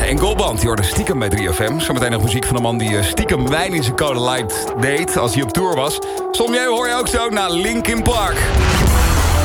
Goldband, die hoorde stiekem bij 3FM. Zometeen nog muziek van een man die stiekem wijn in zijn Cola Light deed als hij op tour was. Som jij hoor je ook zo naar Linkin Park.